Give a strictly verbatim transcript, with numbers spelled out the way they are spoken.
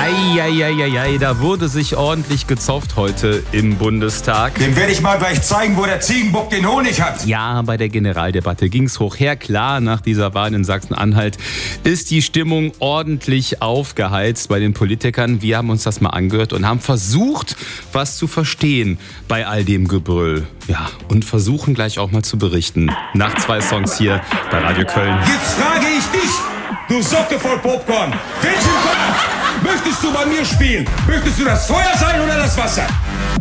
Eieieiei, da wurde sich ordentlich gezofft heute im Bundestag. Dem werde ich mal gleich zeigen, wo der Ziegenbock den Honig hat. Ja, bei der Generaldebatte ging's hoch her. Klar, nach dieser Wahl in Sachsen-Anhalt ist die Stimmung ordentlich aufgeheizt bei den Politikern. Wir haben uns das mal angehört und haben versucht, was zu verstehen bei all dem Gebrüll. Ja, und versuchen gleich auch mal zu berichten. Nach zwei Songs hier bei Radio Köln. Jetzt frage ich dich, du Socke voll Popcorn. Welchen Part möchtest du bei mir spielen? Möchtest du das Feuer sein oder das Wasser?